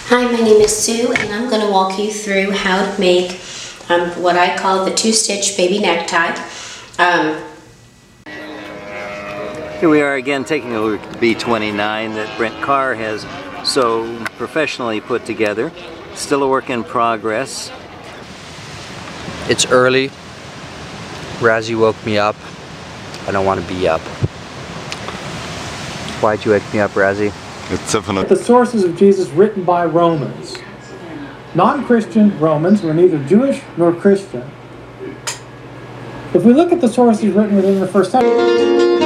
Hi, my name is Sue, and I'm going to walk you through how to make what I call the two-stitch baby necktie. Here we are again taking a look at the B29 that Brent Carr has so professionally put together. Still a work in progress. It's early. Razzie woke me up. I don't want to be up. Why'd you wake me up, Razzie? The sources of Jesus written by Romans. Non-Christian Romans were neither Jewish nor Christian. If we look at the sources written within the first century,